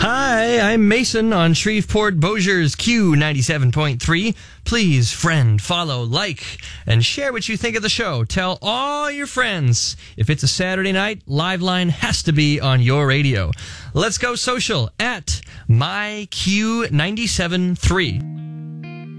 Hi, I'm Mason on Shreveport Bossier's Q97.3. Please friend, follow, like, and share what you think of the show. Tell all your friends. If it's a Saturday night, Liveline has to be on your radio. Let's go social at MyQ973.